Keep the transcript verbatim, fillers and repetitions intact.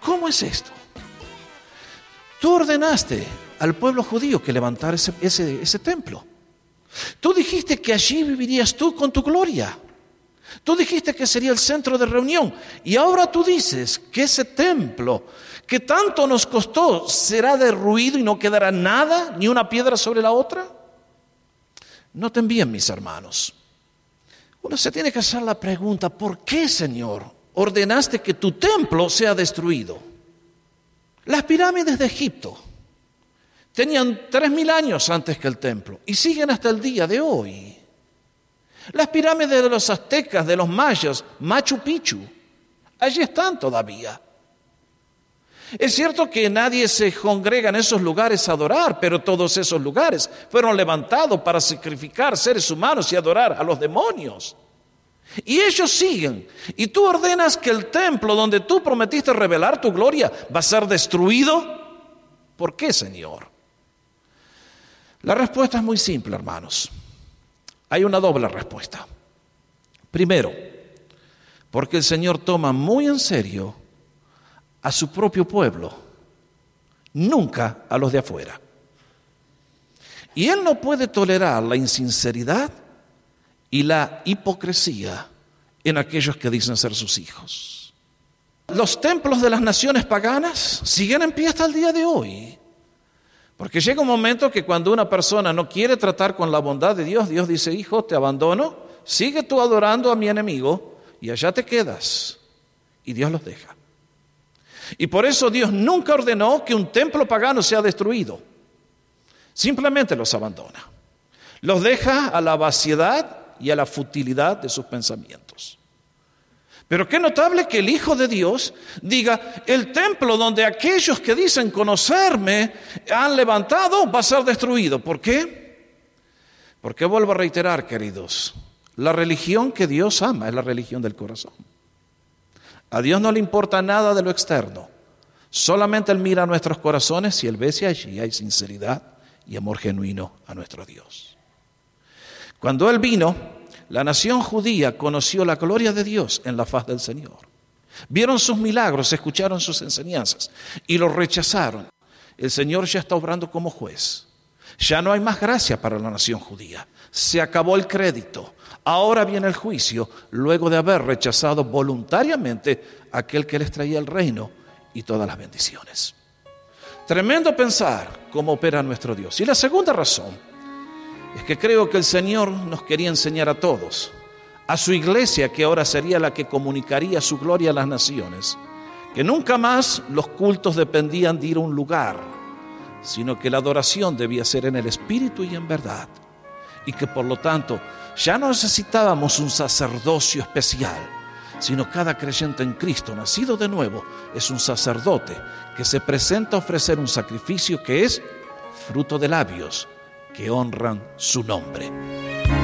¿Cómo es esto? Tú ordenaste al pueblo judío que levantara ese, ese, ese templo. Tú dijiste que allí vivirías tú con tu gloria. Tú dijiste que sería el centro de reunión. Y ahora tú dices que ese templo que tanto nos costó será derruido y no quedará nada, ni una piedra sobre la otra. Noten bien, mis hermanos. Uno se tiene que hacer la pregunta, ¿por qué, Señor, ordenaste que tu templo sea destruido? Las pirámides de Egipto tenían tres mil años antes que el templo y siguen hasta el día de hoy. Las pirámides de los aztecas, de los mayas, Machu Picchu, allí están todavía. Es cierto que nadie se congrega en esos lugares a adorar, pero todos esos lugares fueron levantados para sacrificar seres humanos y adorar a los demonios. Y ellos siguen. Y tú ordenas que el templo donde tú prometiste revelar tu gloria va a ser destruido. ¿Por qué, Señor? La respuesta es muy simple, hermanos. Hay una doble respuesta. Primero, porque el Señor toma muy en serio a su propio pueblo, nunca a los de afuera. Y Él no puede tolerar la insinceridad y la hipocresía en aquellos que dicen ser sus hijos. Los templos de las naciones paganas siguen en pie hasta el día de hoy. Porque llega un momento que cuando una persona no quiere tratar con la bondad de Dios, Dios dice, hijo, te abandono, sigue tú adorando a mi enemigo y allá te quedas. Y Dios los deja. Y por eso Dios nunca ordenó que un templo pagano sea destruido. Simplemente los abandona. Los deja a la vaciedad y a la futilidad de sus pensamientos. Pero qué notable que el Hijo de Dios diga, el templo donde aquellos que dicen conocerme han levantado va a ser destruido. ¿Por qué? Porque vuelvo a reiterar, queridos, la religión que Dios ama es la religión del corazón. A Dios no le importa nada de lo externo. Solamente Él mira nuestros corazones y Él ve si allí hay sinceridad y amor genuino a nuestro Dios. Cuando Él vino, la nación judía conoció la gloria de Dios en la faz del Señor. Vieron sus milagros, escucharon sus enseñanzas y los rechazaron. El Señor ya está obrando como juez. Ya no hay más gracia para la nación judía. Se acabó el crédito. Ahora viene el juicio, luego de haber rechazado voluntariamente a aquel que les traía el reino y todas las bendiciones. Tremendo pensar cómo opera nuestro Dios. Y la segunda razón es que creo que el Señor nos quería enseñar a todos, a su iglesia, que ahora sería la que comunicaría su gloria a las naciones, que nunca más los cultos dependían de ir a un lugar, sino que la adoración debía ser en el espíritu y en verdad. Y que por lo tanto ya no necesitábamos un sacerdocio especial, sino cada creyente en Cristo, nacido de nuevo, es un sacerdote que se presenta a ofrecer un sacrificio que es fruto de labios que honran su nombre.